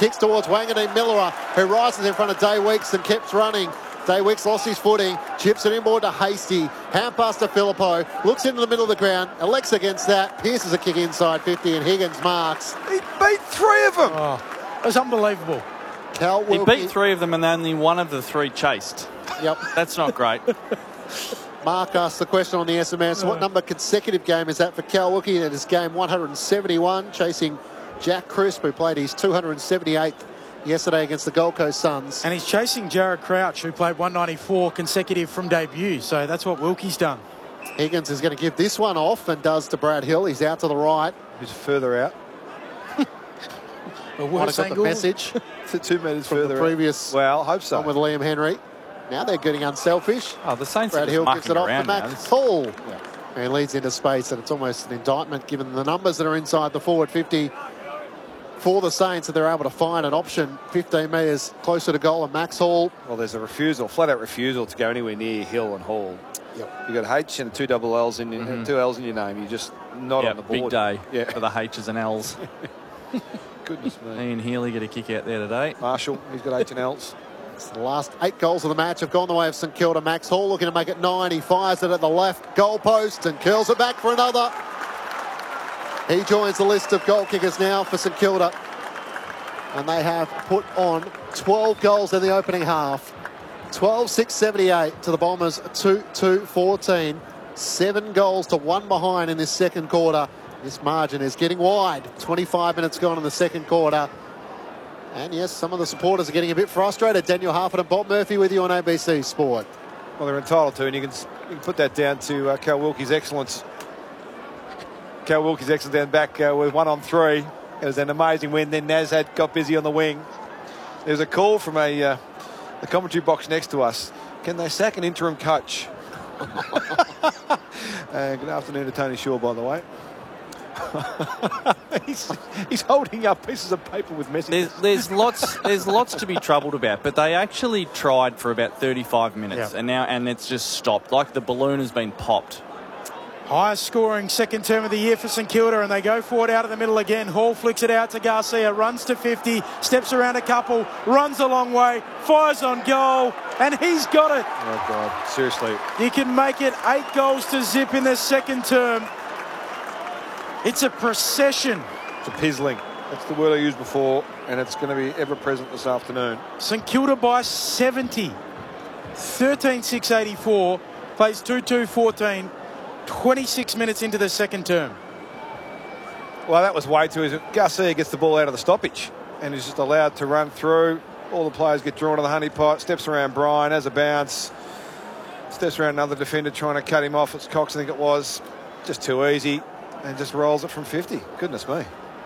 kicks towards Wanganeen Miller, who rises in front of Day Weeks and keeps running. Day Weeks lost his footing, chips it inboard to Hasty, hand pass to Filippo, looks into the middle of the ground, elects against that, pierces a kick inside 50 and Higgins marks. He beat 3 of them. Oh, it was unbelievable. Cal He Wilkie, beat 3 of them and only 1 of the 3 chased. Yep. That's not great. Mark asked the question on the SMS, what number consecutive game is that for Cal Wilkie? That is game 171, chasing Jack Crisp, who played his 278th yesterday against the Gold Coast Suns. And he's chasing Jared Crouch, who played 194 consecutive from debut. So that's what Wilkie's done. Higgins is going to give this one off and does to Brad Hill. He's out to the right. He's further out. Might have got the message 2 metres from further the previous Well, I hope so. one with Liam Henry. Now they're getting unselfish. Oh, the Saints Brad are Hill just gives it mucking off to around now. Max Hall. And he leads into space, and it's almost an indictment given the numbers that are inside the forward 50 for the Saints, that they're able to find an option 15 metres closer to goal. And Max Hall. Well, there's a refusal, flat-out refusal to go anywhere near Hill and Hall. Yep. You've got H and 2 double L's in your, 2 L's in your name. You're just not on the board. Big day Yeah. for the H's and L's. Goodness me. Ian Healy get a kick out there today. Marshall, he's got H and L's. The last 8 goals of the match have gone the way of St Kilda. Max Hall looking to make it 9. He fires it at the left goal post and curls it back for another. He joins the list of goal kickers now for St Kilda. And they have put on 12 goals in the opening half. 12-6-78 to the Bombers, 2-2-14. 7 goals to 1 behind in this second quarter. This margin is getting wide. 25 minutes gone in the second quarter. And yes, some of the supporters are getting a bit frustrated. Daniel Harford and Bob Murphy with you on ABC Sport. Well, they're entitled to, and you can put that down to Cal Wilkie's excellence. Cal Wilkie's excellence down back with 1 on 3. It was an amazing win. Then Naz had got busy on the wing. There was a call from the commentary box next to us. Can they sack an interim coach? Good afternoon to Tony Shaw, by the way. he's holding up pieces of paper with messages. There's lots to be troubled about, but they actually tried for about 35 minutes, and it's just stopped. Like the balloon has been popped. Highest scoring second term of the year for St Kilda, and they go forward out of the middle again. Hall flicks it out to Garcia, runs to 50, steps around a couple, runs a long way, fires on goal, and he's got it. Oh, God, seriously. You can make it 8 goals to zip in the second term. It's a procession. It's a pizzling. That's the word I used before, and it's going to be ever present this afternoon. St Kilda by 70. 13-6-84, plays 2-2-14. 26 minutes into the second term. Well, that was way too easy. Garcia gets the ball out of the stoppage and is just allowed to run through. All the players get drawn to the honeypot, steps around Brian, has a bounce, steps around another defender trying to cut him off. It's Cox, I think it was. Just too easy, and just rolls it from 50. Goodness me.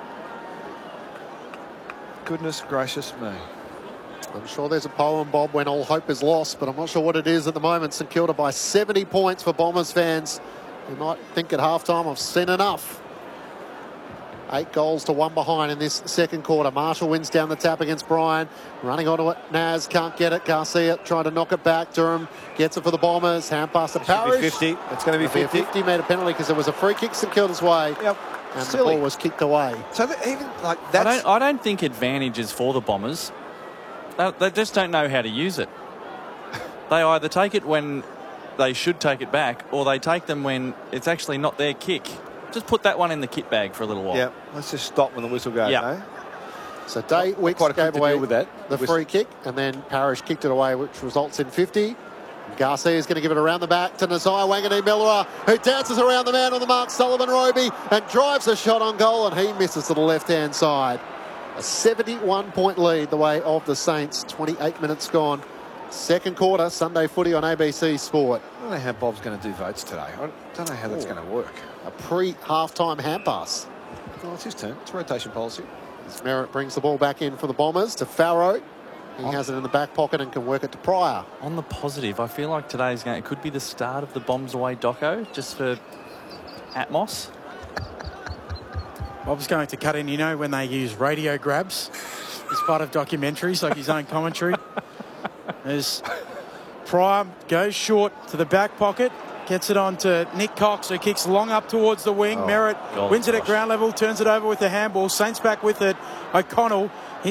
Goodness gracious me. I'm sure there's a poem, Bob, when all hope is lost, but I'm not sure what it is at the moment. St Kilda by 70 points for Bombers fans. You might think at halftime, I've seen enough. 8 goals to 1 behind in this second quarter. Marshall wins down the tap against Bryan. Running onto it. Naz can't get it. Garcia trying to knock it back. Durham gets it for the Bombers. Hand pass to Parrish. 50. It's going to be 50. 50-metre penalty because there was a free kick St Kilda's way. Yep. And Silly. the ball was kicked away. So that even like that's... I don't think advantage is for the Bombers. They just don't know how to use it. They either take it when they should take it back, or they take them when it's actually not their kick. Just put that one in the kit bag for a little while. Yeah, let's just stop when the whistle goes. Yeah. Eh? So Day Wicks quite gave away with that. the free kick, and then Parrish kicked it away, which results in 50. Garcia is going to give it around the back to Nazai Wanganeen Miller, who dances around the man on the mark, Sullivan Roby, and drives a shot on goal, and he misses to the left-hand side. A 71-point lead the way of the Saints. 28 minutes gone. Second quarter, Sunday footy on ABC Sport. I don't know how Bob's going to do votes today. I don't know how that's going to work. A pre-halftime hand pass. Well, it's his turn. It's rotation policy. As Merritt brings the ball back in for the Bombers to Farrow. He has it in the back pocket and can work it to Pryor. On the positive, I feel like today's game, it could be the start of the Bombs away doco, just for Atmos. Bob's going to cut in, you know, when they use radio grabs as part of documentaries, like his own commentary. As Pryor goes short to the back pocket, gets it on to Nick Cox, who kicks long up towards the wing. Merritt wins it at ground level, turns it over with the handball. Saints back with it. O'Connell.